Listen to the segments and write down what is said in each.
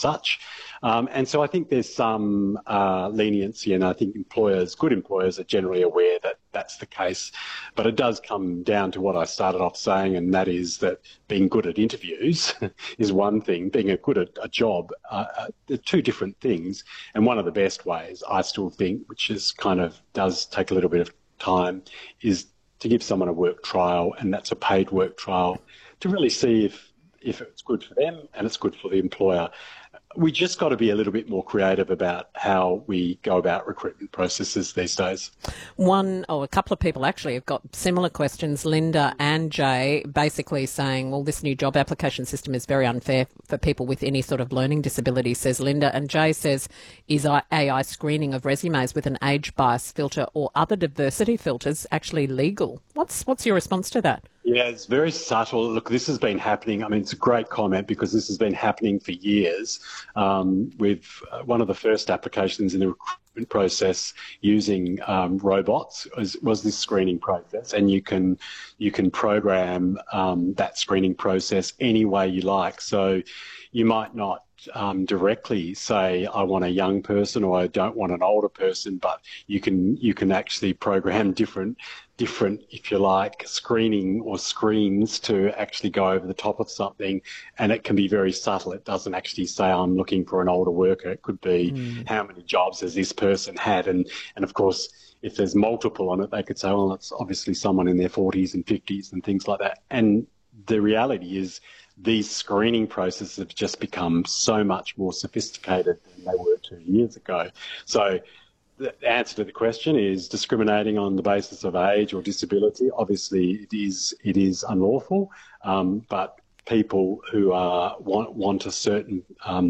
such. And so I think there's some leniency, and I think good employers are generally aware that that's the case. But it does come down to what I started off saying, and that is that being good at interviews is one thing. Being good at a job are two different things. And one of the best ways, I still think, which is does take a little bit of time, is to give someone a work trial, and that's a paid work trial, to really see if it's good for them and it's good for the employer. We just got to be a little bit more creative about how we go about recruitment processes these days. A couple of people actually have got similar questions, Linda and Jay, basically saying, well, this new job application system is very unfair for people with any sort of learning disability, says Linda. And Jay says, is AI screening of resumes with an age bias filter or other diversity filters actually legal? What's your response to that? Yeah, it's very subtle. Look, this has been happening. I mean, it's a great comment because this has been happening for years. With one of the first applications in the recruitment process using robots was this screening process, and you can program that screening process any way you like. So you might not directly say I want a young person or I don't want an older person, but you can actually program different, if you like, screening or screens to actually go over the top of something, and it can be very subtle. It doesn't actually say I'm looking for an older worker. It could be how many jobs has this person had, and of course if there's multiple on it, they could say, well, it's obviously someone in their 40s and 50s and things like that. And the reality is these screening processes have just become so much more sophisticated than they were 2 years ago. So the answer to the question is discriminating on the basis of age or disability. Obviously, it is unlawful, but people who want a certain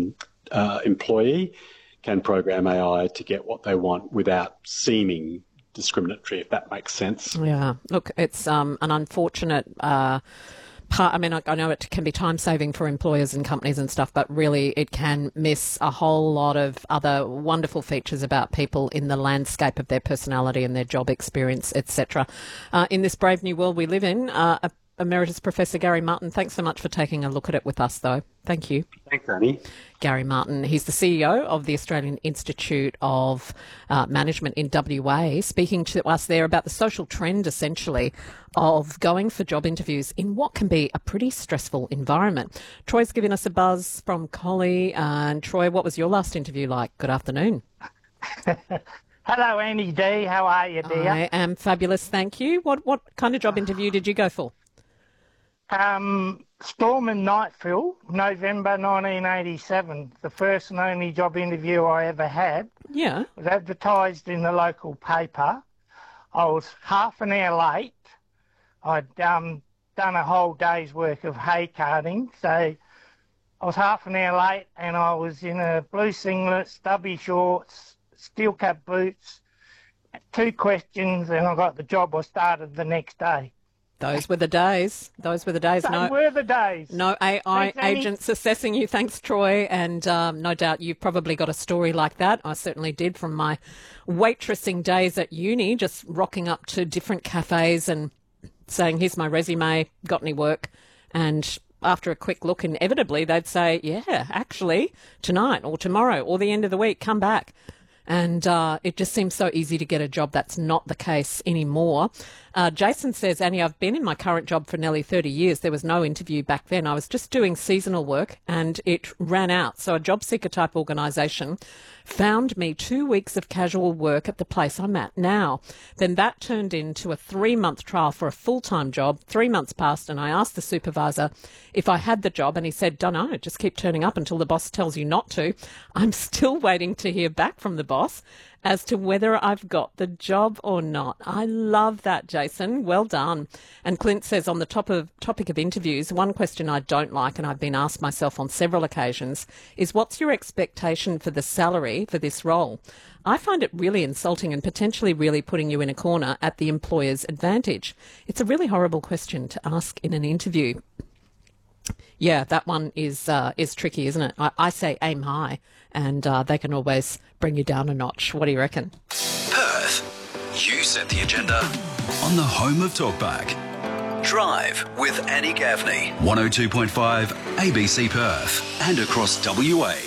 employee can program AI to get what they want without seeming discriminatory, if that makes sense. Yeah, look, it's an unfortunate I mean, I know it can be time-saving for employers and companies and stuff, but really it can miss a whole lot of other wonderful features about people in the landscape of their personality and their job experience, etc. In this brave new world we live in, Emeritus Professor Gary Martin, thanks so much for taking a look at it with us, though. Thank you. Thanks, Annie. Gary Martin, he's the CEO of the Australian Institute of Management in WA, speaking to us there about the social trend, essentially, of going for job interviews in what can be a pretty stressful environment. Troy's giving us a buzz from Collie. And Troy, what was your last interview like? Good afternoon. Hello, Annie D. How are you, dear? I am fabulous, thank you. What kind of job interview did you go for? Storm and Nightfill, November 1987. The first and only job interview I ever had. Yeah. It was advertised in the local paper. I was half an hour late. I'd done a whole day's work of hay carting, so I was half an hour late, and I was in a blue singlet, stubby shorts, steel cap boots, 2 questions, and I got the job. I started the next day. Those were the days. Those were the days. Those were the days. No AI Thanks, agents assessing you. Thanks, Troy. And no doubt you've probably got a story like that. I certainly did from my waitressing days at uni, just rocking up to different cafes and saying, here's my resume, got any work? And after a quick look, inevitably they'd say, yeah, actually, tonight or tomorrow or the end of the week, come back. And it just seems so easy to get a job. That's not the case anymore. Jason says, Annie, I've been in my current job for nearly 30 years. There was no interview back then. I was just doing seasonal work and it ran out. So a job seeker type organisation found me 2 weeks of casual work at the place I'm at now. Then that turned into a 3-month trial for a full-time job. 3 months passed and I asked the supervisor if I had the job and he said, don't know, just keep turning up until the boss tells you not to. I'm still waiting to hear back from the boss as to whether I've got the job or not. I love that, Jason. Well done. And Clint says, on the topic of interviews, one question I don't like, and I've been asked myself on several occasions, is what's your expectation for the salary for this role? I find it really insulting and potentially really putting you in a corner at the employer's advantage. It's a really horrible question to ask in an interview. Yeah, that one is tricky, isn't it? I say aim high, and they can always bring you down a notch. What do you reckon? Perth, you set the agenda on the home of Talkback. Drive with Annie Gaffney, 102.5 ABC Perth and across WA.